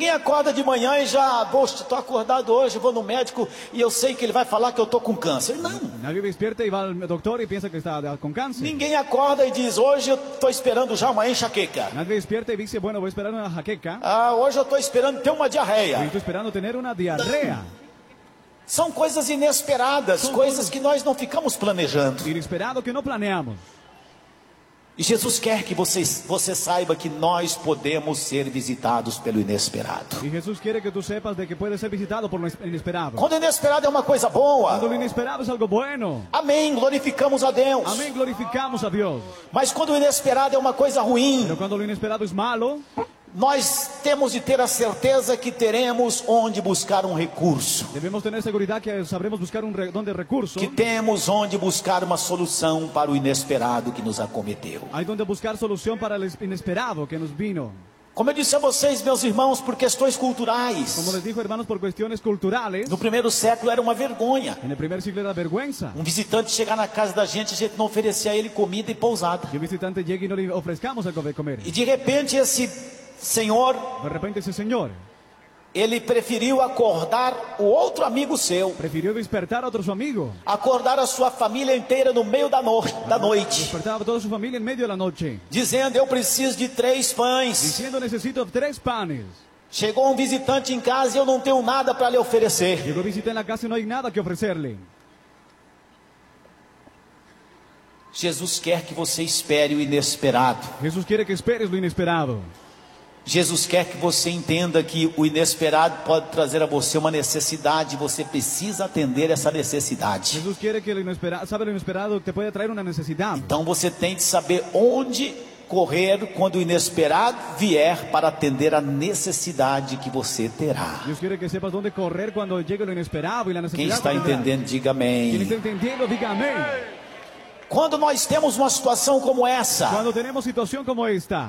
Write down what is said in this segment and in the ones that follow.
Ninguém acorda de manhã e já, poxa, estou acordado hoje, vou no médico e eu sei que ele vai falar que eu estou com câncer. Não. Nadie despierta y va al doctor y piensa que está con cáncer. Ninguém acorda e diz, hoje eu estou esperando já uma enxaqueca. Nadie despierta y dice, bueno, voy a esperar una jaqueca. Hoje eu estou esperando ter uma diarreia. Estoy esperando tener una diarrea. São coisas inesperadas, coisas que nós não ficamos planejando. Inesperado que no planeamos. E Jesus quer que você saiba que nós podemos ser visitados pelo inesperado. Y Jesús quiere que tú sepas de que puedes ser visitado por lo inesperado. Quando o inesperado é uma coisa boa, Cuando lo inesperado es algo bueno. amém, glorificamos a Deus. Amén, glorificamos a Dios. Mas quando o inesperado é uma coisa ruim, Pero cuando lo inesperado es malo, nós temos de ter a certeza que teremos onde buscar um recurso, debemos tener seguridad que sabremos buscar donde recurso. que temos onde buscar uma solução para o inesperado que nos acometeu. Hay donde buscar solución para el inesperado que nos vino. Como eu disse a vocês, meus irmãos, por questões culturais, Como les dijo, hermanos, por cuestiones culturales, no primeiro século era uma vergonha en el primer siglo era vergüenza um visitante chegar na casa da gente, a gente não oferecer a ele comida e pousada. que un visitante llegue y no le ofrezcamos algo de comer. E de repente esse senhor, De repente ese señor ele preferiu acordar o outro amigo seu, prefirió despertar a otro su amigo. acordar a sua família inteira no meio da noite, Despertaba a toda su familia en medio de la noche, dizendo, eu preciso de 3 pães. diciendo, necesito 3 panes. Chegou um visitante em casa e eu não tenho nada para lhe oferecer. Llegó visita en la casa y no hay nada que ofrecerle. Jesus quer que você espere o inesperado. Jesús quiere que esperes lo inesperado. Jesus quer que você entenda que o inesperado pode trazer a você uma necessidade, você precisa atender essa necessidade. Jesús quiere que lo inesperado te puede traer una necesidad. Então você tem de saber onde correr quando o inesperado vier para atender a necessidade que você terá. Dios quiere que sepas dónde correr cuando llegue lo inesperado y la Quem necesidad. está que tendrás. entendendo, diga Quien amém. está entendiendo, diga amén. Quando nós temos uma situação como essa, Cuando tenemos situación como esta,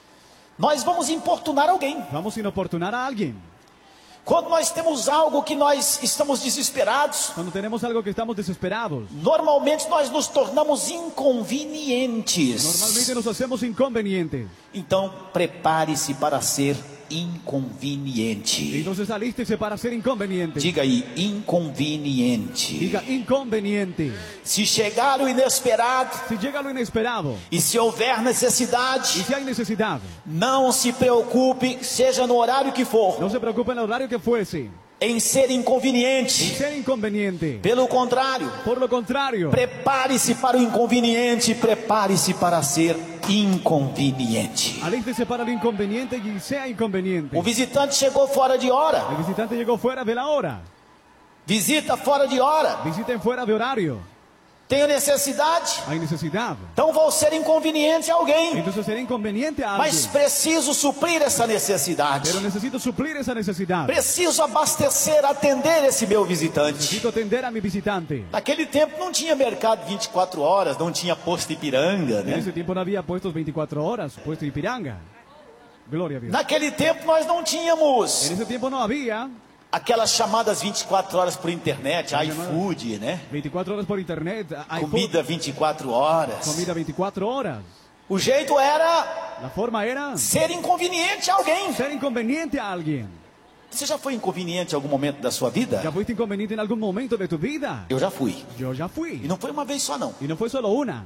nós vamos importunar alguém. vamos a inoportunar a alguien. Quando nós temos algo que nós estamos desesperados, Cuando tenemos algo que estamos desesperados, normalmente nós nos tornamos inconvenientes. normalmente nos hacemos inconvenientes. Então prepare-se para ser inconveniente. Entonces alístese para ser inconveniente. Diga aí, inconveniente. Diga inconveniente. Se chegar o inesperado Si llega lo inesperado e se houver y necessidade, si hay necesidad, não se preocupe, seja no horário que for, no se preocupe en el horario que fuese, em ser en inconveniente. ser inconveniente. Pelo contrário, Por lo contrario, prepare-se para o inconveniente, prepare-se para ser inconveniente. alístese para lo inconveniente y sea inconveniente. O visitante chegou fora de hora, El visitante llegó fuera de la hora. visita fora de hora, Visiten fuera de horario. tenho necessidade, Hay necesidad. então vou ser inconveniente a alguém, Entonces será inconveniente a mas alguien. preciso suprir essa necessidade, Pero necesito suplir esa necesidad. preciso abastecer, atender esse meu visitante. Necesito atender a mi visitante. Naquele tempo não tinha mercado 24 horas, não tinha posto Ipiranga, En né? ese tiempo no había puestos 24 horas, puesto Ipiranga. Gloria a Dios. Naquele tempo nós não tínhamos En ese tiempo no había aquelas chamadas 24 horas por internet, iFood, né? 24 horas por internet, iPhone, Comida 24 horas. comida 24 horas. O jeito era La forma era ser inconveniente a alguém. ser inconveniente a alguien. Você já foi inconveniente em algum momento da sua vida? ¿Ya fuiste inconveniente en algún momento de tu vida? Eu já fui. Yo ya E fui. não foi uma vez só não. Y no fue solo una.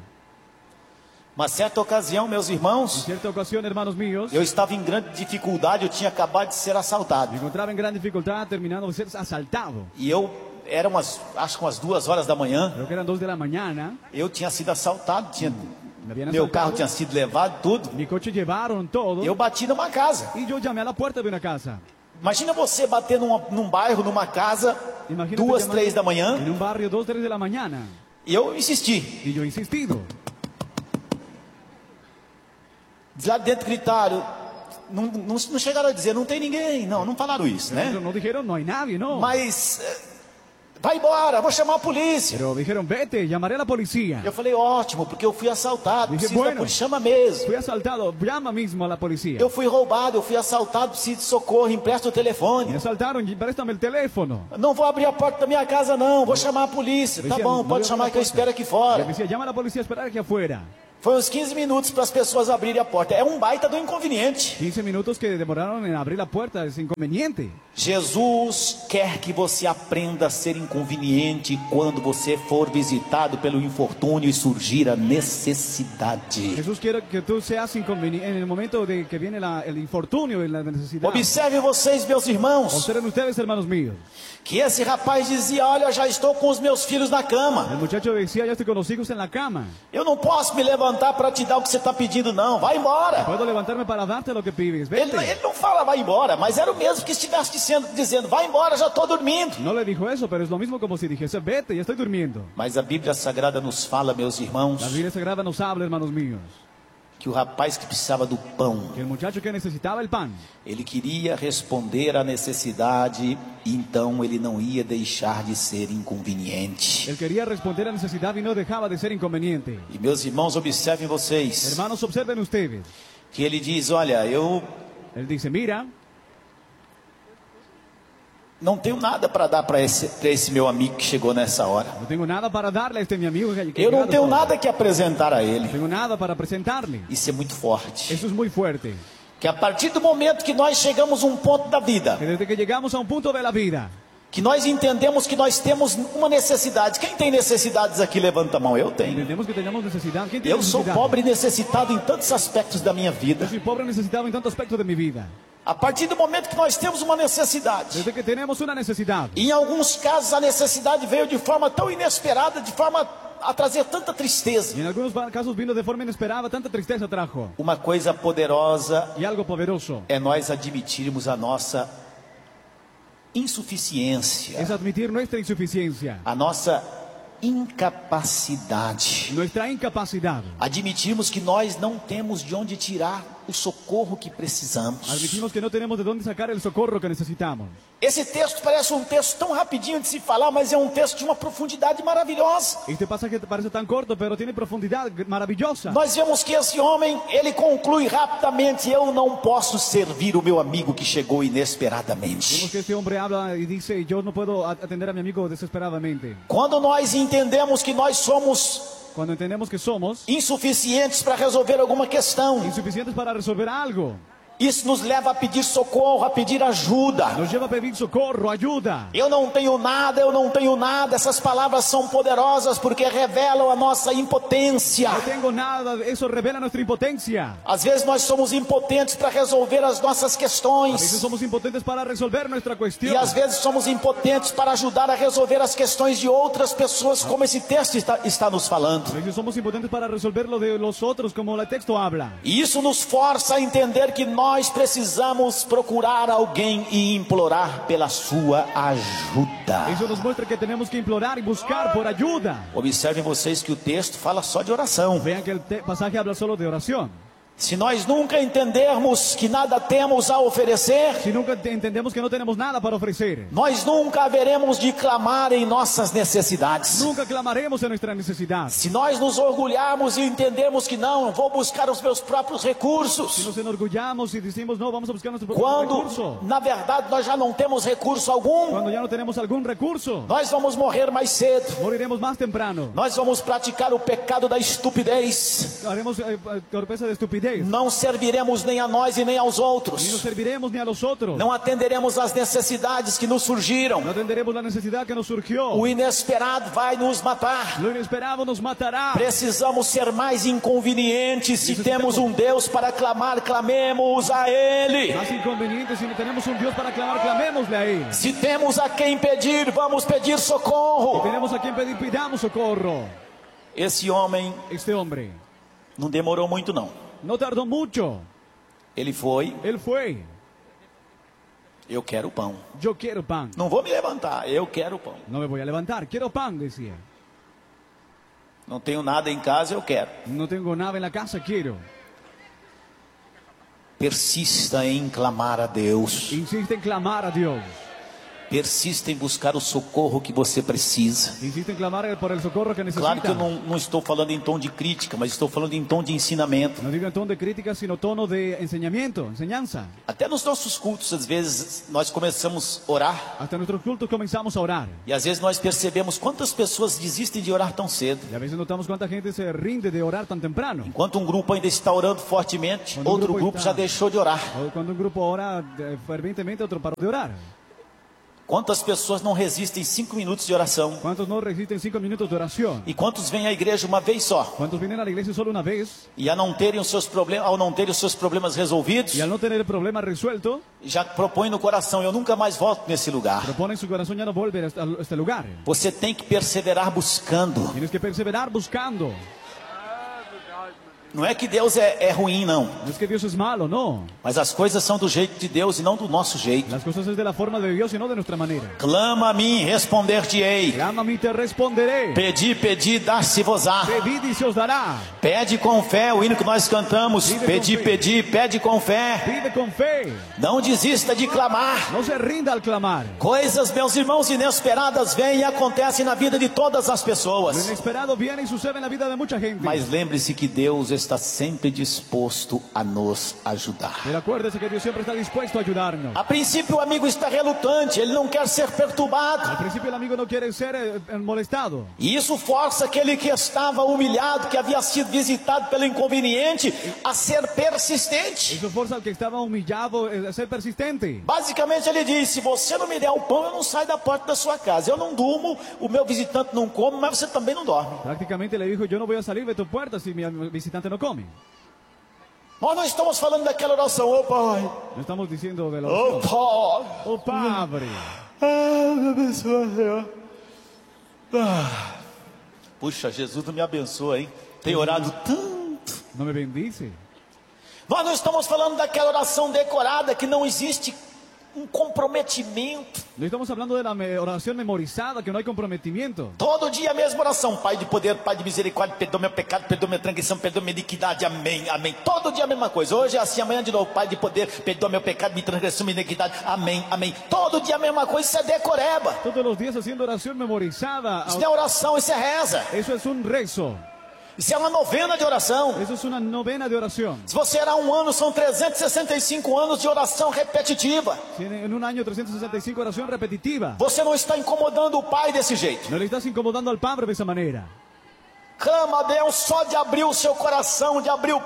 Uma certa ocasião, meus En irmãos, cierta ocasión, hermanos míos, eu estava em grande dificuldade, eu tinha acabado de ser me assaltado. encontraba en gran dificultad terminando de ser asaltado. E eu era acho que umas 2 horas da manhã, Creo que eran 2 de la mañana. eu tinha sido assaltado, Me habían meu carro asaltado. tinha sido levado, tudo. Mi coche llevaron todo. Eu bati numa casa. Y yo llamé a la puerta de una casa. Imagina você bater num bairro, numa casa, Imagínate 2, llamando 3 da manhã, en un barrio 2, 3 de la mañana. e eu insisti. Y yo he insistido. Lá dentro gritaram, não chegaram a dizer, não tem ninguém, não falaram isso, né? No dijeron, no hay nadie, no. Mas, vai embora, vou chamar a polícia. Pero dijeron, vete, llamaré a la policía. Eu falei, ótimo, porque eu fui assaltado, Dije, preciso da bueno. polícia, chama mesmo. Fui asaltado, llama mismo a la policía. Eu fui roubado, eu fui assaltado, preciso de socorro, empresta o Me telefone. asaltaron, préstame el teléfono. Não vou abrir a porta da minha casa não, vou chamar a polícia. Tá Decía, bom, no pode le chamar abro que eu la puerta. espero aqui Le fora. decía, llama a la policía a esperar aquí afuera. Foi uns 15 minutos para as pessoas abrirem a porta. É um baita do inconveniente. 15 minutos que demoraron en abrir la puerta, es inconveniente. Jesus quer que você aprenda a ser inconveniente quando você for visitado pelo infortúnio e surgir a necessidade. Jesús quiere que tú seas inconveniente en el momento de que viene el infortunio y la necesidad. Observe vocês, meus irmãos, Observen ustedes, hermanos míos. que esse rapaz dizia: olha, já estou com os meus filhos na cama. El muchacho decía, ya estoy con los hijos en la cama. Eu não posso me levantar para te dar o que você está pedindo, não. Vai embora. Puedo levantarme para darte lo que pides. Ele Vete. não fala vai embora, mas era o mesmo que estivesse dizendo: vai embora, já estou dormindo. No le dijo eso, pero es lo mismo como si dijese, vete, ya estoy durmiendo. Mas a Bíblia Sagrada nos fala, meus irmãos, La Biblia Sagrada nos habla, hermanos míos, que o rapaz que precisava do pão, que el muchacho que necesitaba el pan, ele queria responder à necessidade, então ele não ia deixar de ser inconveniente. él quería responder a la necesidad y no dejaba de ser inconveniente. E meus irmãos, observem vocês, Hermanos, observen ustedes. que ele diz: olha, eu Él dice, mira, não tenho nada para dar para esse meu amigo que chegou nessa hora. no tengo nada para darle a este mi amigo que Eu não llegado tenho ahora. nada que apresentar a ele. No tengo nada para presentarle. Isso é muito forte. Eso es muy fuerte. Que a partir do momento que nós chegamos a um ponto da vida, Que desde que llegamos a un punto de la vida, que nós entendemos que nós temos uma necessidade. Quem tem necessidades aqui, levanta a mão. Eu tenho. entendemos que tenemos necesidad. ¿Quién tiene Eu sou necesidad? pobre e necessitado em tantos aspectos da minha vida. Yo soy pobre y necesitado en tanto aspecto de mi vida. A partir do momento que nós temos uma necessidade, Desde que tenemos una necesidad. em alguns casos a necessidade veio de forma tão inesperada, de forma a trazer tanta tristeza. Y en algunos casos vino de forma inesperada, tanta tristeza trajo. Uma coisa poderosa Y algo poderoso é nós admitirmos a nossa insuficiência, es admitir nuestra insuficiencia, a nossa incapacidade. nuestra incapacidad. Admitirmos que nós não temos de onde tirar o socorro que precisamos. Admitimos que no tenemos de dónde sacar el socorro que necesitamos. Esse texto parece um texto tão rapidinho de se falar, mas é um texto de uma profundidade maravilhosa. Este pasaje te parece tan corto, pero tiene profundidad maravillosa. Nós vemos que esse homem, ele conclui rapidamente: eu não posso servir o meu amigo que chegou Vemos inesperadamente. que este hombre habla y dice, yo no puedo atender a mi amigo desesperadamente. Quando nós entendemos que nós somos Cuando entendemos que somos insuficientes para resolver alguma questão, insuficientes para resolver algo, isso nos leva a pedir socorro, a pedir ajuda. nos lleva a pedir socorro, ayuda. Eu não tenho nada, eu não tenho nada. Essas palavras são poderosas porque revelam a nossa impotência. No tengo nada, eso revela nuestra impotencia. Às vezes nós somos impotentes para resolver as nossas A veces questões. somos impotentes para resolver nuestra E cuestión. às vezes somos impotentes para ajudar a resolver as questões de outras pessoas, como esse texto está nos falando. A veces somos impotentes para resolver lo de los otros, como el texto habla. E isso nos força a entender que nós precisamos procurar alguém e implorar pela sua ajuda. Eso nos muestra que tenemos que implorar y buscar por ayuda. Observem vocês que o texto fala só de oração. Vean que el pasaje habla solo de oración. Se nós nunca entendermos que nada temos a oferecer, Si nunca entendemos que no tenemos nada para ofrecer, nós nunca haveremos de clamar em nossas necessidades. nunca clamaremos en nuestra necesidad. Se nós nos orgulharmos e entendermos que não, vou buscar os meus próprios Si recursos, nos enorgullamos y decimos, no, vamos a buscar nuestro propio quando recurso. na verdade nós já não temos recurso algum, Cuando ya no tenemos algún recurso, nós vamos morrer mais cedo. moriremos más temprano. Nós vamos praticar o pecado da estupidez. Haremos torpeza de estupidez. Não serviremos nem a nós e nem aos Ni nos outros. serviremos ni a los otros. Não atenderemos às necessidades que nos surgiram. No atenderemos la necesidad que nos surgió. O inesperado vai nos matar. Lo inesperado nos matará. Precisamos ser mais inconvenientes. Se temos um Deus para clamar, clamemos a Ele. Más inconveniente, si no tenemos un Dios para clamar, clamémosle a Él. Se temos a quem pedir, vamos pedir Si socorro. tenemos a quien pedir, pidamos socorro. Esse homem Este hombre não demorou muito não. no tardó mucho. Ele foi: Él fue. eu quero pão. Yo quiero pan. Não vou me levantar, eu quero pão. No me voy a levantar. Quiero pan, decía. Não tenho nada em casa, eu quero. No tengo nada en la casa, quiero. Persista em clamar a Deus. Insiste en clamar a Dios. Persista em buscar o socorro que você precisa. Insiste en clamar por el socorro que necesita. Claro que eu não estou falando em tom de crítica, mas estou falando em tom de ensinamento. No digo en tono de crítica, sino tono de enseñanza. Até nos nossos cultos, às vezes, nós começamos a orar. Hasta en nuestros cultos comenzamos a orar. E às vezes nós percebemos quantas pessoas desistem de orar tão cedo. Y a veces notamos cuánta gente se rinde de orar tan temprano. Enquanto um grupo ainda está orando fortemente, Quando outro grupo grupo está- já deixou de orar. O cuando un grupo ora fervientemente, otro paró de orar. Quantas pessoas não resistem 5 minutos de oração? ¿Cuántos no resisten 5 minutos de oración? E quantos vêm à igreja uma vez só? ¿Cuántos vienen a la iglesia solo una vez E ao não terem os seus problemas resolvidos, y al no tener el problema resuelto, já propõem no coração: eu nunca mais volto nesse lugar. proponen en su corazón ya no volver a este lugar? Você tem que perseverar buscando. Tienes que perseverar buscando. Não é que Deus é ruim, não. No es que Dios es malo, no. Mas as coisas são do jeito de Deus e não do nosso jeito. Las cosas es de la forma de Dios y no de nuestra manera. Clama a mim, responder-te-ei. Clama a mí, te responderé. Pedi, dar-se-vos-á. Pedid y se os dará. Pede com fé, o hino que nós cantamos. Pedi, pede com fé. Pide con fe. Não desista de clamar. No se rinda al clamar. Coisas, meus irmãos, inesperadas vêm e acontecem na vida de todas as Lo pessoas. inesperado viene y sucede en la vida de mucha gente. Mas lembre-se que Deus está sempre disposto a nos ajudar. Pero acuérdese que Dios siempre está dispuesto a ayudarnos. A princípio o amigo está relutante, ele não quer ser perturbado. Al principio el amigo no quiere ser molestado. E isso força aquele que estava humilhado, que havia sido visitado pelo inconveniente, a ser persistente. Eso forza al que estaba humillado a ser persistente. Basicamente ele diz: se você não me der o pão, eu não saio da porta da sua casa. Eu não durmo, o meu visitante não come, mas você também não dorme. Prácticamente le dijo: yo no voy a salir de tu puerta si mi visitante no come. Nós não estamos falando daquela oração: ô Pai, No estamos diciendo de la ô oración. Pai, Oh Padre. me abençoa, Senhor. Puxa, Jesus não me abençoa, hein? Tem orado tanto. No me bendice. Nós não estamos falando daquela oração decorada que não existe um comprometimento. No estamos hablando de la oración memorizada, que no hay comprometimiento. Todo dia a mesma oração: Pai de poder, Pai de misericórdia, perdoa meu pecado, perdoa minha transgressão, perdoa minha iniquidade, amém, amém. Todo dia a mesma coisa. Hoje é assim, amanhã de novo: Pai de poder, perdoa meu pecado, minha transgressão, minha iniquidade, amém, amém. Todo dia a mesma coisa. Isso é decoreba. Todos los días haciendo oración memorizada. Isso não é oração, isso é reza. Eso es un rezo. Isso é uma novena de oração. Eso es una novena de oración. Se você orar um ano, são 365 anos de oração repetitiva. En un año 365 oración repetitiva. Você não está incomodando o Pai desse jeito. No le estás incomodando al Padre de esa manera. Clama a Deus só de abrir o seu coração, de abrir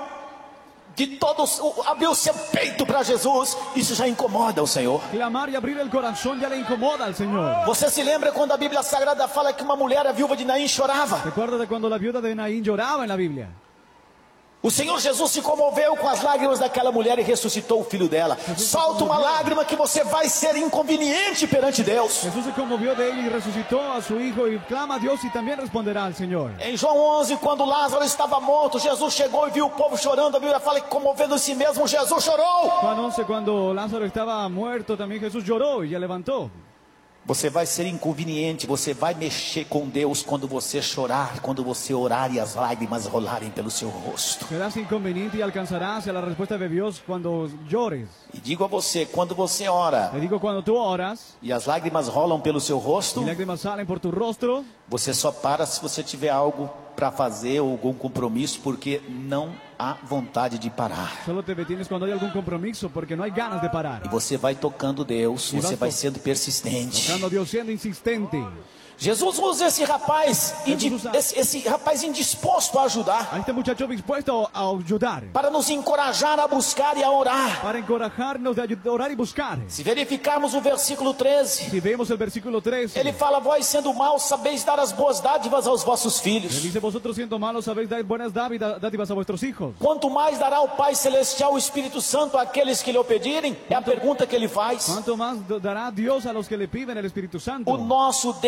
abrir o seu peito para Jesus. Isso já incomoda o Senhor. Clamar y abrir el corazón ya le incomoda al Señor. Você se lembra quando a Bíblia Sagrada fala que uma mulher, a viúva de Naim, chorava? Recuerda de cuando la viuda de Naín lloraba en la Biblia. O Senhor Jesus se comoveu com as lágrimas daquela mulher e ressuscitou o filho dela. Solta uma lágrima que você vai ser inconveniente perante Deus. Jesús se conmovió de ella y resucitó a su hijo y clama a Dios y también responderá al Señor. Em João 11, quando Lázaro estava morto, Jesus chegou e viu o povo chorando. A Bíblia fala que, comovendo a si mesmo, Jesus chorou. Juan 11, cuando Lázaro estaba muerto, también Jesús lloró y ya levantó. Você vai ser inconveniente, você vai mexer com Deus quando você chorar, quando você orar e as lágrimas rolarem pelo seu rosto. Serás inconveniente y alcanzarás a la respuesta de Dios cuando llores. E digo a você, quando você ora Le digo, cuando tú oras e as lágrimas rolam pelo seu rosto, y lágrimas salen por tu rostro, você só para se você tiver algo para fazer ou algum compromisso, porque não há vontade de parar. solo te detienes cuando hay algún compromiso porque no hay ganas de parar. E você vai tocando Deus, você vai sendo persistente. Tocando a Dios, siendo insistente. Jesus usa esse rapaz, esse rapaz indisposto a ajudar, A este muchacho dispuesto a ayudar, para nos encorajar a buscar e a orar. para encorajarnos de orar y buscar. Se verificarmos o versículo 13, Si vemos el versículo 13, ele fala: vós sendo maus, sabeis dar as boas dádivas aos vossos él filhos. dice: vosotros siendo malos sabéis dar buenas dádivas a vuestros hijos. Quanto mais dará o Pai Celestial, o Espírito Santo, àqueles que lhe o pedirem? É a pergunta que ele faz. ¿Cuánto más dará Dios a los que le piden el Espíritu Santo? O nosso Deus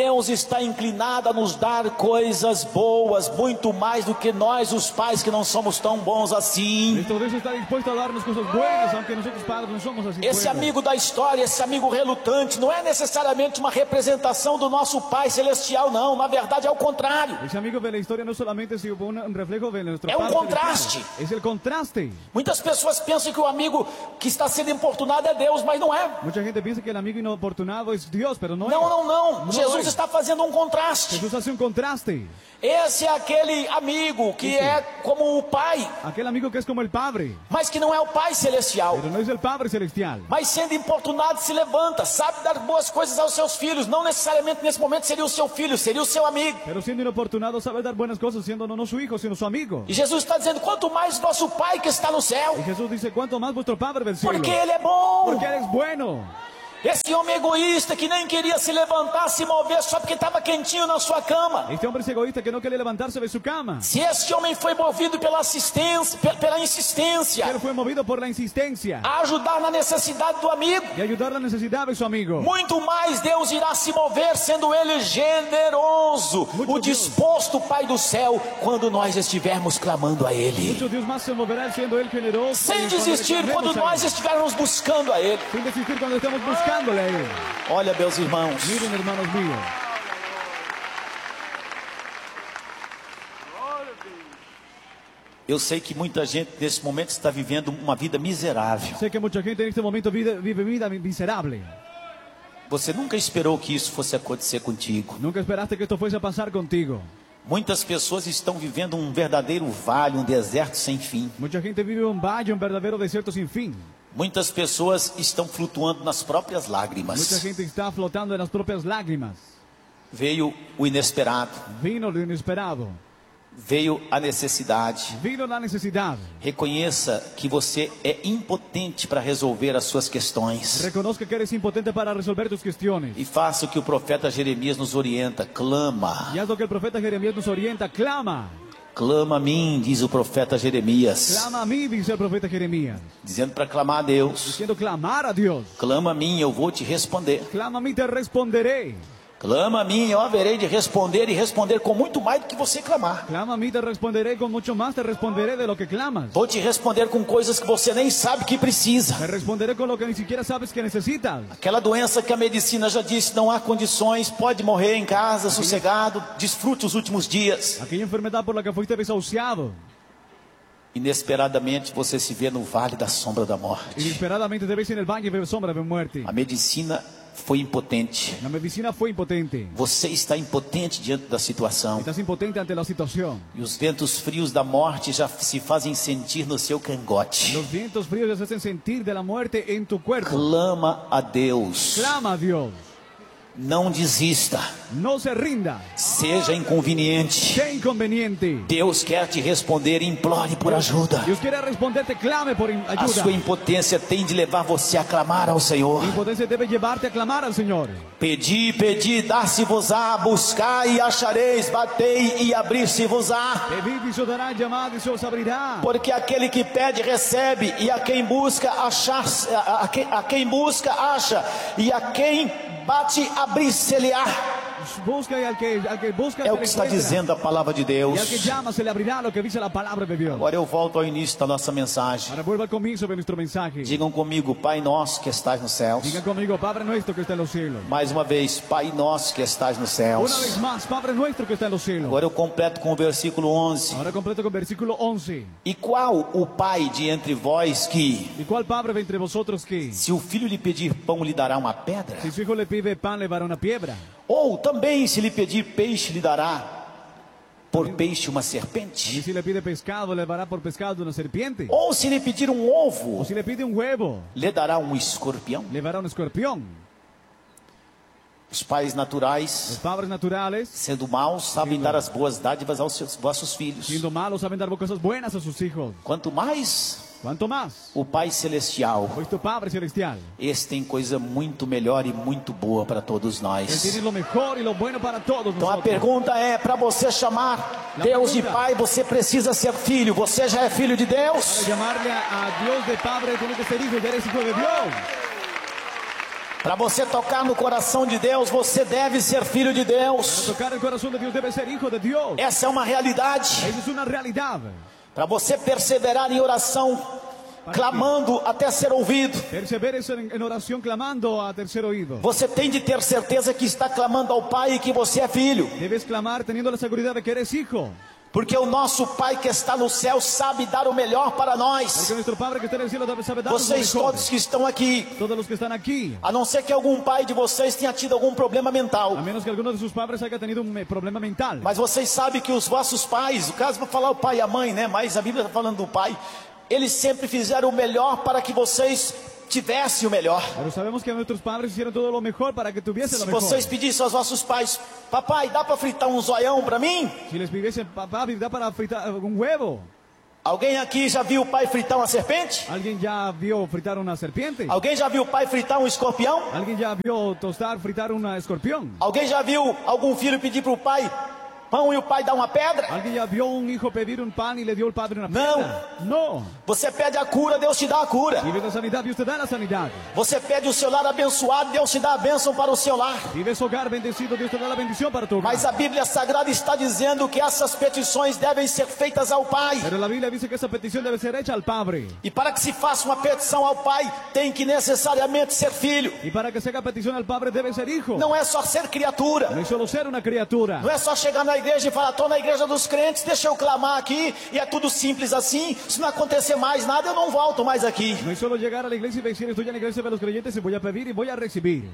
está inclinado a nos dar coisas boas, muito mais do que nós, os pais, que não somos tão bons assim. Nuestro Dios está dispuesto a darnos cosas buenas, aunque nosotros padres no somos así. Esse buenos. amigo da história, esse amigo relutante, não é necessariamente uma representação do nosso Pai Celestial, não. Na verdade é o contrário. Ese amigo de la historia no solamente es un reflejo de nuestro É um Padre contraste. celestial, es el contraste. Muitas pessoas pensam que o amigo que está sendo importunado é Deus, mas não é. Mucha gente piensa que el amigo inoportunado es Dios, pero no, Não. No Jesus é. está fazendo um contraste. Jesús hace un contraste. Esse é aquele amigo que é como o Pai, Aquel amigo que es como el Padre, mas que não é o Pai Celestial. pero no es el Padre celestial. Mas sendo importunado se levanta, sabe dar boas coisas aos seus filhos. Não necessariamente nesse momento seria o seu filho, seria o seu amigo. Pero siendo inoportunado sabe dar buenas cosas, siendo no su hijo, sino su amigo. E Jesus está dizendo, quanto mais nosso Pai que está no céu, Y Jesús dice, cuánto más vuestro Padre del cielo. porque Ele é bom. Porque Él es bueno. Esse homem egoísta que nem queria se levantar, se mover só porque estava quentinho na sua cama. Este hombre es egoísta que no quiere levantarse de su cama. Se este homem foi movido pela assistência, pela insistência, Él fue movido por la insistencia a ajudar na necessidade do amigo, de ayudar la necesidad de su amigo. muito mais Deus irá se mover, sendo Ele generoso, o disposto Pai do céu, quando nós estivermos clamando a Ele. Mucho Dios más se moverá siendo Él generoso. Sem y cuando desistir le quando clamemos a nós Él. estivermos buscando a Ele. Sin desistir cuando estemos buscándole a Él. Olha, meus irmãos, Miren, hermanos míos. eu sei que muita gente nesse momento está vivendo uma vida miserável. Sé que mucha gente en este momento vive vida miserable. Você nunca esperou que isso fosse acontecer contigo. Nunca esperaste que esto fuese a pasar contigo. Muitas pessoas estão vivendo um verdadeiro vale, um deserto sem fim. Mucha gente vive un valle, un verdadero desierto sin fin. Muitas pessoas estão flutuando nas próprias Mucha lágrimas. gente está flotando en las propias lágrimas. Veio o inesperado, Vino lo inesperado. veio a necessidade. Vino la necesidad. Reconheça que você é impotente para resolver as suas questões. Reconozca que eres impotente para resolver tus cuestiones. E faça o que o profeta Jeremias nos orienta: clama. Y haz lo que el profeta Jeremías nos orienta. Clama. Clama a mim, diz o profeta Jeremias, Clama a mí, dice el profeta Jeremías. dizendo para clamar a Deus. Diciendo clamar a Dios. Clama a mim, eu vou te responder. Clama a mí, te responderé. Clama a mim, eu haverei de responder e responder com muito mais do que você clamar. Clama a mí, te responderé con mucho más, te responderé de lo que clamas. Vou te responder com coisas que você nem sabe que precisa. Te responderé con lo que ni siquiera sabes que necesitas. Aquela doença que a medicina já disse, não há condições, pode morrer em casa, sossegado, desfrute os últimos dias. Aquella enfermedad por la que fuiste desahuciado. Inesperadamente você se vê no vale da sombra da morte. Inesperadamente te ves en el valle de sombra de muerte. A medicina foi impotente. La medicina fue impotente. Você está impotente diante da situação. Estás impotente ante la situación. E os ventos frios da morte já se fazem sentir no seu cangote. Los vientos fríos ya se hacen sentir de la muerte en tu cuerpo. Clama a Deus. Clama a Dios. Não desista. No se rinda. Seja inconveniente. Qué inconveniente. Deus quer te responder e implore por ajuda. Dios quiere responderte, clame por A ayuda. sua impotência tem de levar você a clamar ao Senhor. Impotencia debe llevarte a clamar al Señor. Pedi, pedi, dar-se-vos-á, buscai e achareis, batei e abrir-se-vos-á. Pedid y se os dará, llamad y se os abrirá. Porque aquele que pede, recebe, e a quem busca, a quem busca, acha, e a quem bate, abrir-se-lhe-á. Busca y al que busca É se o le que está encuentra. dizendo a palavra de Y al que Deus. llama se le abrirá, lo que dice la palabra de Dios. Agora eu volto ao início da nossa mensagem. Ahora vuelva al comienzo de nuestro mensaje. Digam comigo, Pai nosso que estás nos céus. Digan conmigo, Padre nuestro que está en los cielos. Mais uma vez, Pai nosso que estás nos Una vez céus. más, Padre nuestro que está en los cielos. Agora eu completo com o versículo 11. Ahora completo con versículo 11. E qual o pai de entre vós que, ¿Y cuál padre de entre vosotros que, se o filho lhe pedir pão, lhe dará uma pedra? si su hijo le pide pan, le dará una piedra? Ou também, se lhe pedir peixe, lhe dará por peixe uma ¿Y serpente? si le pide pescado, le dará por pescado una serpiente? Ou se lhe pedir um ¿O ovo, si le pide un huevo, lhe dará um escorpião? le dará un escorpión? Os pais Los naturais, padres naturales, sendo maus, sabem dar as boas dádivas aos seus vossos filhos. siendo malos, saben dar cosas buenas a sus hijos. Quanto mais ¿Cuánto más? o Pai Celestial, Pues tu Padre Celestial. esse tem coisa muito melhor e muito boa para todos Él nós. tiene lo mejor y lo bueno para todos Então a nosotros. pergunta é, para você chamar Deus de Pai, você precisa ser filho. Você já é filho de Para Deus? llamarle a Dios de Padre, tiene que ser hijo, ya eres hijo de Dios. Para você tocar no coração de Deus, você deve ser filho de Deus. Tocar el corazón de Dios debe ser hijo de Dios. Essa é uma realidade. Esa es una realidad. Para você perseverar em oração, clamando até ser ouvido, Perseveres en oración clamando a tercer oído. você tem de ter certeza que está clamando ao Pai e que você é filho. Debes clamar teniendo la seguridad de que eres hijo. Porque o nosso Pai que está no céu sabe dar o melhor para nós. Porque nuestro Padre que está en el cielo sabe darnos lo Vocês mejor. todos que estão aqui, Todos los que están aquí. a não ser que algum pai de vocês tenha tido algum problema mental, A menos que alguno de sus padres haya tenido un problema mental. mas vocês sabem que os vossos pais, no caso vou falar o pai e a mãe, né? Mas a Bíblia está falando do pai. Eles sempre fizeram o melhor para que vocês tivessem o melhor. Pero sabemos que nuestros padres hicieron todo lo mejor para que tuviesen Se lo mejor. vocês pedissem aos vossos pais, papai, dá para fritar um zoião para mim? Si les pidiesen, papá, ¿da para fritar un huevo? Alguém aqui já viu o pai fritar uma serpente? ¿Alguien ya vio fritar una serpiente? Alguém já viu o pai fritar um escorpião? ¿Alguien ya vio tostar, fritar un escorpión? Alguém já viu algum filho pedir para o pai pão e o pai dar uma pedra? ¿Alguien ya vio un hijo pedir un pan y le dio el padre una No. piedra? No. Você pede a cura, Deus te dá a cura. Vives la sanidad, Dios te da la sanidad. Você pede o seu lar abençoado, Deus te dá a bênção para o seu lar. Vives hogar bendecido, Dios te da la bendición para tu hogar. Mas a Bíblia Sagrada está dizendo que essas petições devem ser feitas ao Pai. Pero la Biblia dice que esa petición debe ser hecha al Padre. E para que se faça uma petição ao Pai, tem que necessariamente ser filho. Y para que se haga petición al Padre debe ser hijo. Não é só ser criatura. No es solo ser una criatura. Não é só chegar na igreja e falar, estou na igreja dos crentes, deixa eu clamar aqui, e é tudo simples assim. Se não acontecer mais nada, eu não volto mais aqui. No es solo llegar a la iglesia y decir estoy en la iglesia de los creyentes y voy a pedir y voy a recibir.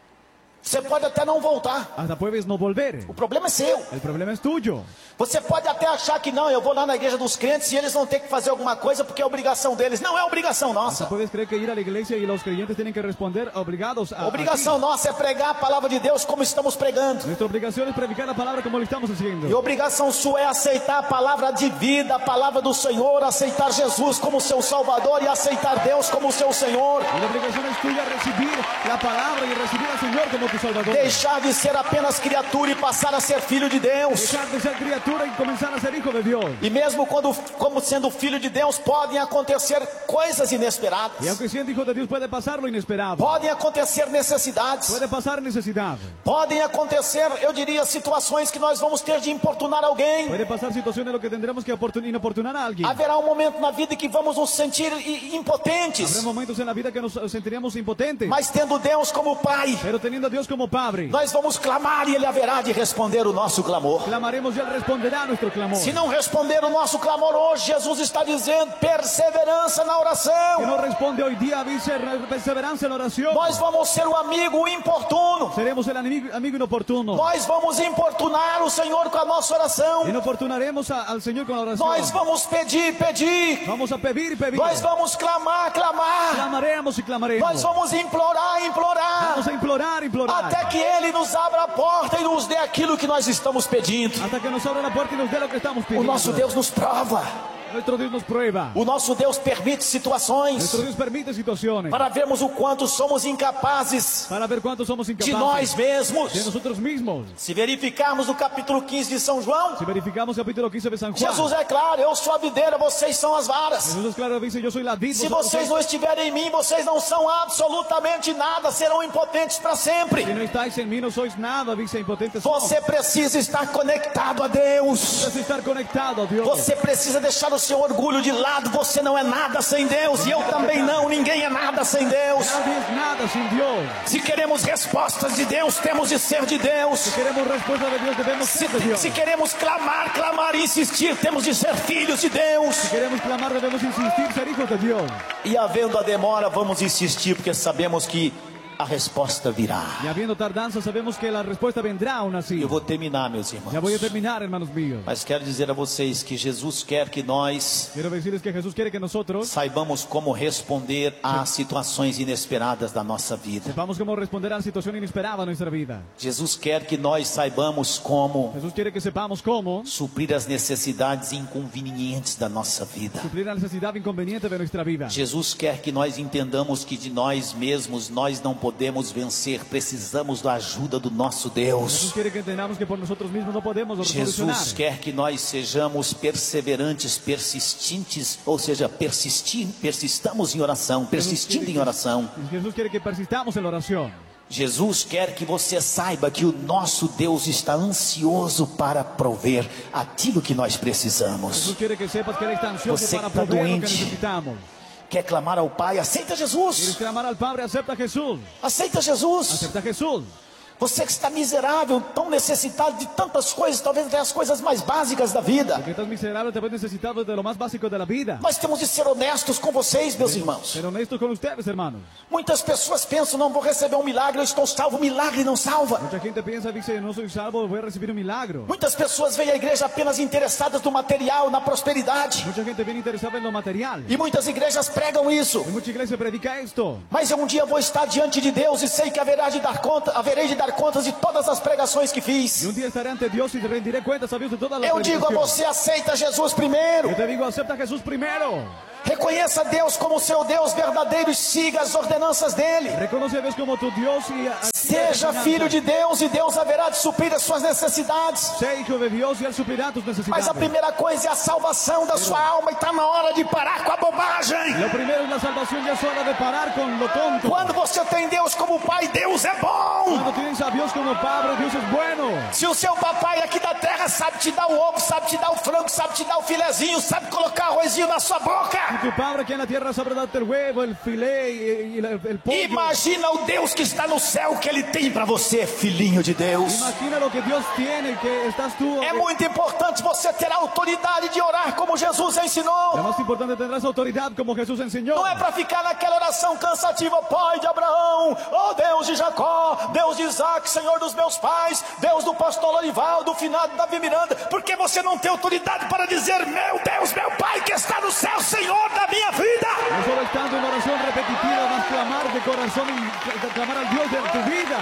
Você pode até não voltar. Hasta puedes no volver. O problema é seu. El problema es tuyo. Você pode até achar que não, eu vou lá na igreja dos crentes e eles vão ter que fazer alguma coisa porque é obrigação deles. Não é obrigação Hasta nossa. puedes creer que ir a la iglesia y los creyentes tienen que responder obligados a Obrigação nossa é pregar a palavra de Deus como estamos pregando. Nuestra obligación es predicar la palabra como lo estamos E haciendo. obrigação sua é aceitar a palavra de vida, a palavra do Senhor, aceitar Jesus como seu Salvador e aceitar Deus como seu Senhor. Y la obligación es tuya recibir la palabra y recibir al Señor como tu Salvador. Deixar de ser apenas criatura e passar a ser filho de Deus. Dejar de ser criatura y comenzar a ser hijo de Dios. E mesmo como sendo filho de Deus, podem acontecer coisas inesperadas. Y aunque siendo hijo de Dios puede pasar lo inesperado. Podem acontecer necessidades. Puede pasar necesidad. Podem acontecer, eu diria, situações que nós vamos ter de importunar alguém. Puede pasar situaciones en las que tendremos que inoportunar a alguien. Haverá um momento na vida que vamos nos sentir impotentes. Habrá momentos en la vida que nos sentiríamos impotentes. Mas tendo Deus como Pai, Pero teniendo a Dios como Padre, nós vamos clamar e Ele haverá de responder o nosso clamor. clamaremos y Él responderá a nuestro clamor. Se não responder o nosso clamor hoje, Jesus está dizendo perseverança na Que oração. no responde hoy día, dice perseverancia en la oración. Nós vamos ser o amigo importuno. Seremos el amigo inoportuno. Nós vamos importunar o Senhor com a nossa oração. Inoportunaremos al Señor con la oración. Nós vamos pedir, pedir. Vamos a pedir y pedir. Nós vamos clamar, clamar. Clamaremos y clamaremos. Nós vamos implorar, implorar. Vamos a implorar, implorar. Até que Ele nos abra a porta e nos dê aquilo que nós estamos pedindo. Hasta que nos abra la puerta y nos dé lo que estamos O pidiendo. nosso Deus nos prova. Nuestro Dios nos prueba. O nosso Deus permite situações Nuestro Dios permite situaciones para vermos o quanto somos incapazes para ver cuántos somos de incapaces nós mesmos. de nosotros mismos. Se verificarmos no capítulo 15 de São João, Si verificamos capítulo 15 de San Juan, Jesus é claro, eu sou a videira, vocês são as varas. Jesús es claro, dice, yo soy la vid, Se vosotros vocês sois- não estiverem em mim, vocês não são absolutamente nada, serão impotentes para sempre. si no estáis en mí no sois nada, dice impotentes. somos. Você precisa estar conectado a Deus. Debes estar conectado a Dios. Você precisa deixar o seu orgulho de lado. Você não é nada sem Deus e eu também não. Ninguém é nada sem Deus. Nadie es nada sin Dios. Se queremos respostas de Deus, temos de ser de Deus. Si queremos respuesta de Dios, debemos ser de Dios. Se queremos clamar, clamar e insistir, temos de ser filhos de Deus. Si queremos clamar, debemos insistir, ser hijos de Dios. E havendo a demora, vamos insistir, porque sabemos que a resposta virá. Y habiendo tardanza, sabemos que la respuesta vendrá aún así. Eu vou terminar, meus irmãos. Ya voy a terminar, hermanos míos. Mas quero dizer a vocês que Jesus quer que nós Quiero decirles que Jesús quiere que nosotros saibamos como responder a situações inesperadas da nossa vida. sepamos cómo responder a la situación inesperada en nuestra vida. Jesus quer que nós saibamos como Jesús quiere que sepamos cómo suprir as necessidades inconvenientes da nossa vida. suplir la necesidad inconveniente de nuestra vida. Jesus quer que nós entendamos que de nós mesmos nós não podemos podemos vencer, precisamos da ajuda do nosso Deus. Jesús quiere que entendamos que por nosotros mismos no podemos resolucionar. Jesus quer que nós sejamos perseverantes, persistentes, ou seja, persistamos em oração, persistindo em oração. Jesús quiere que persistamos en la oración. Jesus quer que você saiba que o nosso Deus está ansioso para prover aquilo que nós precisamos. Jesús quiere que sepas que Él está ansioso Você para que está proveer lo que doente, necesitamos. quer clamar ao Pai, aceita Quieres Jesus. clamar al Padre, acepta a Jesús. Aceita Jesus. Acepta a Jesús. Você que está miserável, tão necessitado de tantas coisas, talvez até as coisas mais básicas da vida. Porque estás miserable, te ves necesitado de lo más básico de la vida. Nós temos de ser honestos com vocês, meus irmãos. Ser honesto con ustedes, hermanos. Muitas pessoas pensam, não vou receber um milagre, eu estou salvo. Milagre não salva. Mucha gente piensa, dice, no soy salvo, voy a recibir un milagro. Muitas pessoas vêm à igreja apenas interessadas no material, na prosperidade. Mucha gente viene interesada en lo material. E muitas igrejas pregam isso. Y mucha iglesia predica esto. Mas eu um dia vou estar diante de Deus e sei que haverei de dar contas de todas as pregações que Y fiz. un día estaré ante Dios y te rendiré cuentas a Dios de todas las Eu digo a predicaciones. você, aceita Jesus primeiro. Yo te digo, acepta a Jesús primero. Reconheça Deus como seu Deus verdadeiro e siga as ordenanças dele. Reconoce a Dios como tu Dios y Seja filho de Deus e Deus haverá de suprir as suas necessidades. sé hijo de Dios y Él suplirá tus Mas necesidades. a primeira coisa é a salvação da sua alma e está na hora de parar com a bobagem. Lo primero es la salvación, ya es hora de parar con lo tonto. Quando você tem Deus como Pai, Deus é bom. Cuando tienes a Dios como Padre, Dios es bueno. Se o seu papai aqui da terra sabe te dar o ovo, sabe te dar o frango, sabe te dar o filezinho, sabe colocar arrozinho na sua boca, Y tu Padre que en la tierra sabe darte el huevo, el filé y el pollo. imagina o Deus que está no céu que Ele tem para você, filhinho de Deus. Imagina lo que Dios tiene, que estás tú. É muito importante você ter a autoridade de orar como Jesus Lo ensinou. más importante, tendrás autoridad como Jesús enseñó. Não é para ficar naquela oração cansativa, Pai de Abraão, ó Deus de Jacó, Deus de Isaac, Senhor dos meus pais, Deus do pastor Lorival, do finado Davi Miranda, porque você não tem autoridade para dizer, meu Deus, meu Pai que está no céu, Senhor da minha vida. No solo estando en oración repetitiva, más clamar de corazón y clamar al Dios de tu vida.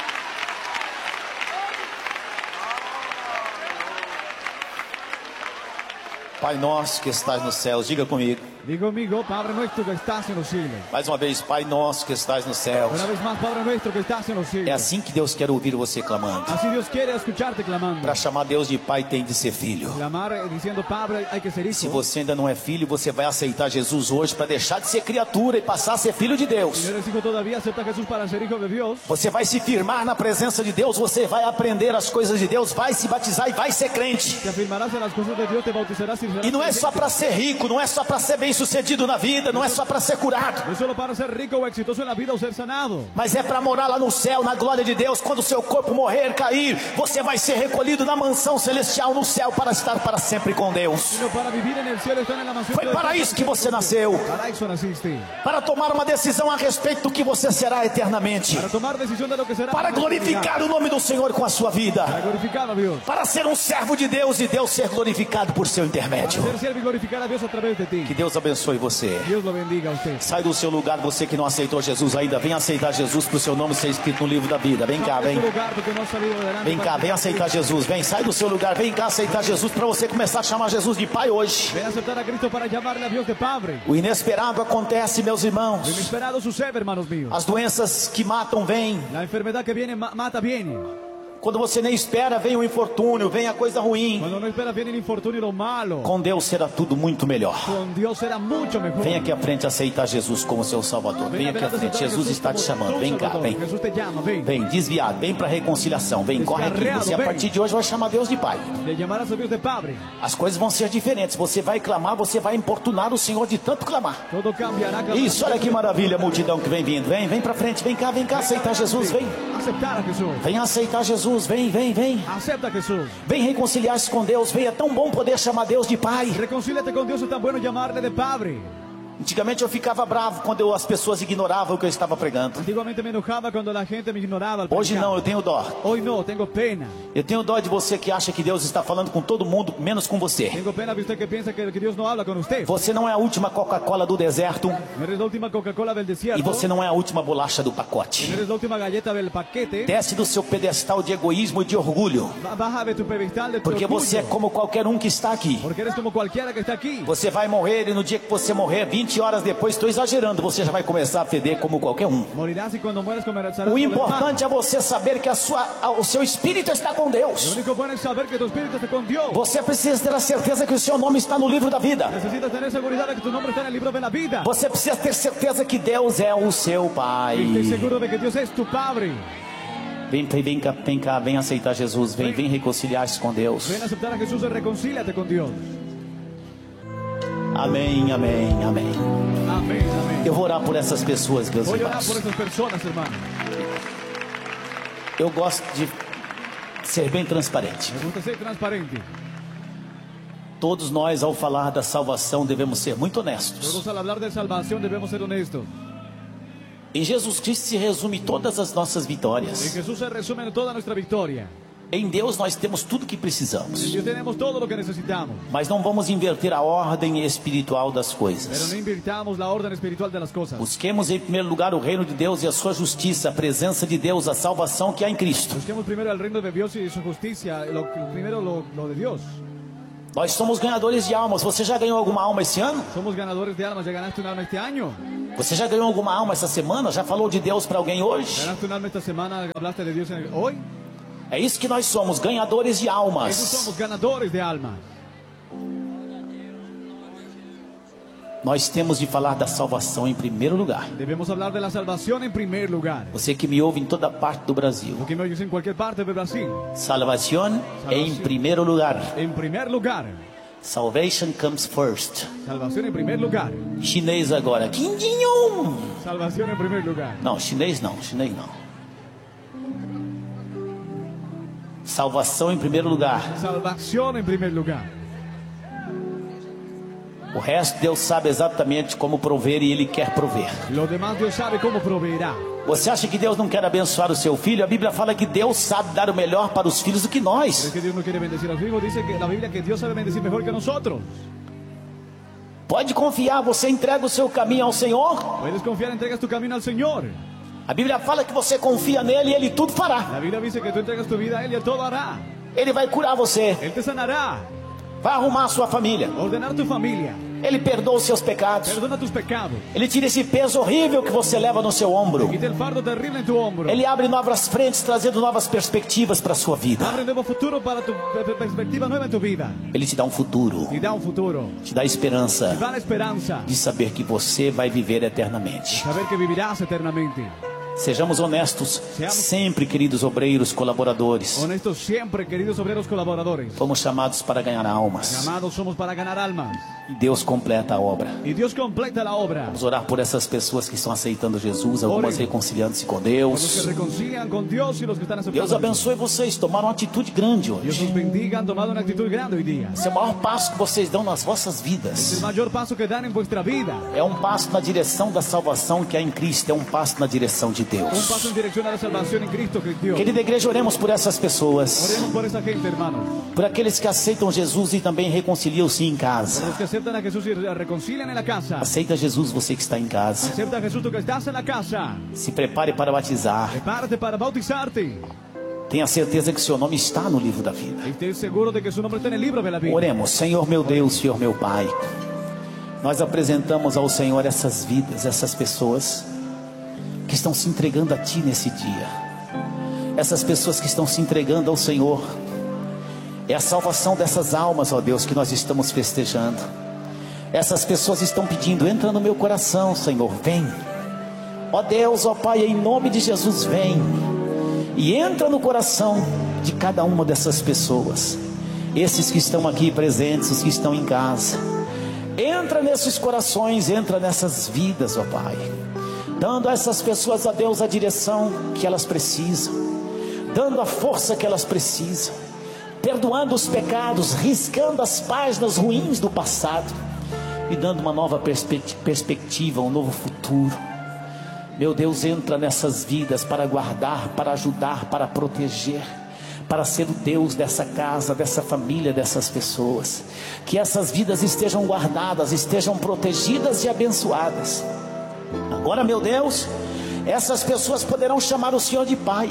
Pai nosso que estás nos céus, diga comigo. Digo amigo, Padre nuestro que estás en los cielos. Mais uma vez, Pai nosso que estás nos céus. Una vez más, Padre nuestro que estás en los É cielos. assim que Deus quer ouvir você clamando. Así Dios quiere escucharte clamando. Para chamar Deus de Pai tem de ser filho. Clamar diciendo, Padre, hay que ser Se hijo. você ainda não é filho, você vai aceitar Jesus hoje para deixar de ser criatura e passar a ser filho de Si Deus. no eres hijo todavía, acepta a Jesús para ser hijo de Dios. Você vai se firmar na presença de Deus, você vai aprender as coisas de Deus, vai se batizar e vai ser crente. Te afirmarás en las cosas de Dios, te bautizarás y serás E não é só para ser rico, não é só para ser bem sucedido na vida, não é só para ser curado, no solo para ser rico o exitoso en la vida o ser sanado. mas é para morar lá no céu, na glória de Deus. Quando o seu corpo morrer, cair, você vai ser recolhido na mansão celestial no céu para estar para sempre com Deus. Sino para vivir en el cielo, estar en la mansión. Foi de para Dios. isso que você nasceu, Para eso naciste. para tomar uma decisão a respeito do que você será eternamente, Para tomar decisión de lo que será. para glorificar o nome do Senhor com a sua vida, Para glorificar a Dios. para ser um servo de Deus e Deus ser glorificado por seu intermédio. Para ser siervo y glorificar a Dios a través de ti. Que Deus abençoe você. Dios lo bendiga a usted. Sai do seu lugar, você que não aceitou Jesus ainda, vem aceitar Jesus para o seu nome ser escrito no livro da vida. Vem cá, Sal de vem. tu lugar porque no has salido adelante Vem cá, para- vem aceitar Jesus. Vem, sai do seu lugar, vem cá aceitar Jesus para você começar a chamar Jesus de Pai hoje. Ven a aceptar a Cristo para llamarle a Dios de Padre. O inesperado acontece, meus Lo irmãos. inesperado sucede, hermanos míos. As doenças que matam vêm. La enfermedad que viene mata viene. Quando você nem espera, vem o infortúnio, vem a coisa ruim. Cuando no esperas viene el infortunio y lo malo. Com Deus será tudo muito melhor. Con Dios será mucho mejor. Vem aqui à frente aceitar Jesus como seu Salvador. Vem aqui à frente, Jesus está te chamando. Vem cá, vem. Jesús te llama, ven. Vem, desviado, vem para reconciliação. Vem, corre aqui. Você a partir de hoje vai chamar Deus de Pai. Le llamarás a Dios de Padre. As coisas vão ser diferentes. Você vai clamar, você vai importunar o Senhor de tanto clamar. Todo cambiará. Isso, olha que maravilha, a multidão que vem vindo. Vem pra frente, vem cá aceitar Jesus, vem. Aceptar a Jesús. Vem aceitar Jesus, vem. Acepta a Jesús. Vem reconciliar-se com Deus, vem. É tão bom poder chamar Deus de Pai. Reconcíliate con Dios, es tan bueno llamarle de Padre. Antigamente eu ficava bravo quando as pessoas ignoravam o que eu estava pregando. Antiguamente me enojaba cuando la gente me ignoraba. Al Hoje predicar. não, eu tenho dó. Hoy no, tengo pena. Eu tenho dó de você que acha que Deus está falando com todo mundo, menos com você. Tengo pena de usted que piensa que Dios no habla con usted. Você não é a última Coca-Cola do deserto Eres la última Coca-Cola del desierto. e você não é a última bolacha do pacote. Eres la última galleta del paquete. Desce do seu pedestal de egoísmo e de orgulho, Baja de tu pedestal de tu porque você é orgullo. como qualquer um que está aqui. Porque eres como cualquiera que está aquí. Você vai morrer e no dia que você morrer, 20 20 horas depois, estou exagerando, você já vai começar a feder como qualquer um. Morirás y cuando mueras comerás. O importante é você saber que o seu espírito está com Deus. Lo único bueno es saber que tu espíritu está con Dios. Você precisa ter a certeza que o seu nome está no livro da vida. Necesitas tener seguridad de que tu nombre está en el libro de la vida. Você precisa ter certeza que Deus é o seu Pai. Estoy seguro de que Dios es tu Padre. Vem cá, vem aceitar Jesus, vem reconciliar-se com Deus. Ven a aceptar a Jesús y reconcíliate con Dios. Amém. Amén, amén. Eu vou orar por essas pessoas, meus Voy a orar irmãos. por esas personas, hermano. Eu gosto de ser bem transparente. Me gusta ser transparente. Todos nós, ao falar da salvação, devemos ser muito honestos. Todos al hablar de salvación debemos ser honestos. Em Jesus Cristo se resume todas as nossas En vitórias. Jesús se resume toda nuestra victoria. Em Deus nós temos tudo que En precisamos. Dios tenemos todo lo que necesitamos. Mas não vamos inverter a ordem espiritual das Pero coisas. no invirtamos la orden espiritual de las cosas. Busquemos em primeiro lugar o reino de Deus e a sua justiça, a presença de Deus, a salvação que há em Cristo. Busquemos primero el reino de Dios y su justicia. Primero lo de Dios. Nós somos ganhadores de almas. Você já ganhou alguma alma esse ano? Somos ganadores de almas. ¿Ya ganaste un alma este año? Você já ganhou alguma alma essa semana? Já falou de Deus para alguém hoje? ¿Ganaste un alma esta semana? ¿Hablaste de Dios hoy? É isso que nós somos, ganhadores de Esos almas. somos ganadores de almas. Nós temos de falar da salvação em primeiro lugar. Debemos hablar de la salvación en primer lugar. Você que me ouve em toda parte do Brasil. Lo que me oyes en cualquier parte de Brasil. Salvação em primeiro lugar. En primer lugar. Salvation comes first. Salvación en primer lugar. Chinês agora. Quindinho. Salvación en primer lugar. Não, chinês não. Salvação em primeiro lugar. Salvación en primer lugar. O resto Deus sabe exatamente como prover e Ele quer prover. Lo demás Dios sabe cómo proveerá. Você acha que Deus não quer abençoar o seu filho? A Bíblia fala que Deus sabe dar o melhor para os filhos do que ¿Crees nós. que Dios no quiere bendecir a los hijos? Dice que la Biblia que Dios sabe bendecir mejor que nosotros. Pode confiar, você entrega o seu caminho ao Senhor. Puedes confiar, entregas tu camino al Señor. A Bíblia fala que você confia nele e Ele tudo fará. La Biblia dice que tú entregas tu vida a Él y Él todo hará. Ele vai curar você, Él te sanará. vai arrumar a sua família. Ordenar tu familia. Ele perdoa os seus pecados. Perdona tus pecados. Ele tira esse peso horrível que você leva no seu ombro. Quita el fardo terrible en tu hombro. Ele abre novas frentes, trazendo novas perspectivas para a sua vida. Abre un nuevo futuro para tu perspectiva nueva en tu vida. Ele te dá um futuro, Y da un futuro. te dá esperança Y da la esperanza. de saber que você vai viver eternamente. Saber que vivirás eternamente. Sejamos honestos sempre, queridos obreiros, colaboradores. Honestos siempre, queridos obreros colaboradores. Fomos chamados para ganhar almas. Llamados somos para ganar almas. E Deus completa a obra. Y Dios completa la obra. Vamos orar por essas pessoas que estão aceitando Jesus, algumas reconciliando-se com Deus. Por los que reconcilian con Dios y los que están aceptando. Deus abençoe vocês, tomaram uma atitude grande Dios hoje. los bendiga, han tomado una actitud grande hoy día. Esse é o maior passo que vocês dão nas vossas Es el vidas. mayor paso que dan en vuestra vida. É um passo na direção da salvação que há em Cristo, é um passo na direção de Un Deus. paso en dirección a la salvación en Cristo que Dios. Querida igreja, oremos por essas pessoas, Oremos por esa gente, hermanos. por aqueles que aceitam Jesus e também reconciliam-se em Por casa. los que aceptan a Jesús y reconcilian en la casa. Aceita Jesus, você que está em casa. Acepta a Jesús tú que estás en la casa. Se prepare para batizar. Prepárate para bautizarte. Tenha certeza que seu nome está no livro da vida. Estés seguro de que su nombre está en el libro de la Biblia. Oremos, Senhor meu Deus, Senhor meu Pai. Nós apresentamos ao Senhor essas vidas, essas pessoas que estão se entregando a Ti nesse dia. Essas pessoas que estão se entregando ao Senhor. É a salvação dessas almas, ó Deus, que nós estamos festejando. Essas pessoas estão pedindo, entra no meu coração, Senhor, vem. Ó Deus, ó Pai, em nome de Jesus, vem. E entra no coração de cada uma dessas pessoas. Esses que estão aqui presentes, os que estão em casa. Entra nesses corações, entra nessas vidas, ó Pai. Dando a essas pessoas, ó Deus, a direção que elas precisam. Dando a força que elas precisam. Perdoando os pecados, riscando as páginas ruins do passado. E dando uma nova perspectiva, um novo futuro. Meu Deus, entra nessas vidas para guardar, para ajudar, para proteger, para ser o Deus dessa casa, dessa família, dessas pessoas. Que essas vidas estejam guardadas, estejam protegidas e abençoadas. Agora, meu Deus, essas pessoas poderão chamar o Senhor de Pai,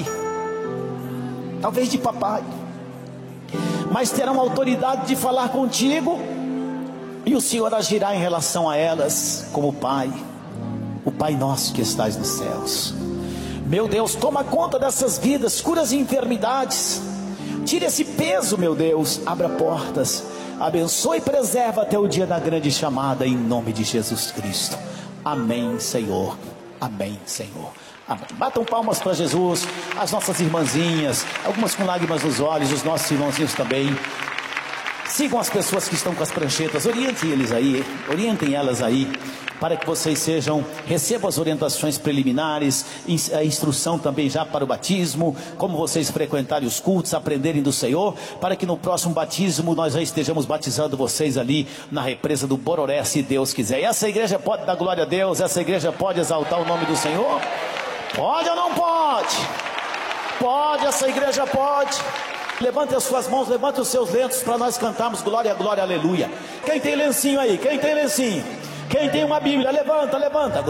talvez de papai, mas terão autoridade de falar contigo e o Senhor agirá em relação a elas como Pai, o Pai nosso que estás nos céus. Meu Deus, toma conta dessas vidas, cura as enfermidades, tira esse peso, meu Deus, abra portas, abençoe e preserva até o dia da grande chamada, em nome de Jesus Cristo. Amém, Senhor. Amém, Senhor. Amém. Batam palmas para Jesus, as nossas irmãzinhas, algumas com lágrimas nos olhos, os nossos irmãozinhos também. Sigam as pessoas que estão com as pranchetas, orientem elas aí, para que vocês recebam as orientações preliminares, a instrução também já para o batismo, como vocês frequentarem os cultos, aprenderem do Senhor, para que no próximo batismo nós já estejamos batizando vocês ali na represa do Bororé, se Deus quiser. E essa igreja pode dar glória a Deus, essa igreja pode exaltar o nome do Senhor? Pode ou não pode? Pode, essa igreja pode. Levante as suas mãos, levante os seus lenços para nós cantarmos glória, glória, aleluia. Quem tem lencinho aí? Quem tem lencinho? Quem tem uma Bíblia? Levanta, levanta.